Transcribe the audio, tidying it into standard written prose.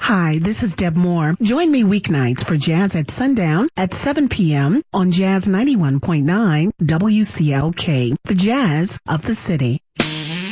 Hi, this is Deb Moore. Join me weeknights for Jazz at Sundown at 7 p.m. on Jazz 91.9 WCLK, the Jazz of the City.